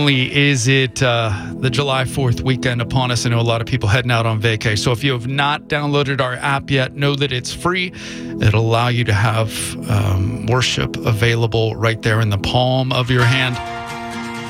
Only is it the July 4th weekend upon us. I know a lot of people heading out on vacay. So if you have not downloaded our app yet, know that it's free. It'll allow you to have worship available right there in the palm of your hand.